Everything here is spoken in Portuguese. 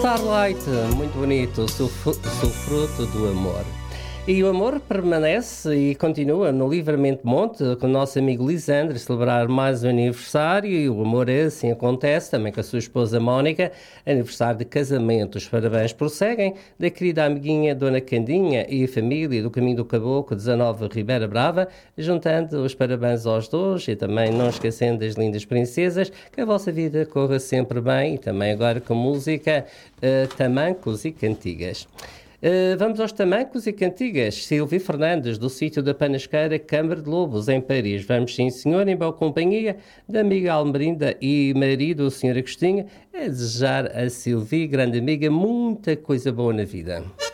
Starlight, muito bonito, sou fruto do amor. E o amor permanece e continua no Livramento Monte, com o nosso amigo Lisandro, celebrar mais um aniversário, e o amor assim acontece, também com a sua esposa Mónica, aniversário de casamento. Os parabéns prosseguem da querida amiguinha Dona Candinha e a família do Caminho do Caboclo 19 Ribeira Brava, juntando os parabéns aos dois e também não esquecendo das lindas princesas, que a vossa vida corra sempre bem, e também agora com música, tamancos e cantigas. Vamos aos tamancos e cantigas. Silvia Fernandes, do sítio da Panasqueira, Câmara de Lobos, em Paris. Vamos, sim, senhor, em boa companhia da amiga Almerinda e marido, o senhor Agostinho, a desejar a Silvia, grande amiga, muita coisa boa na vida.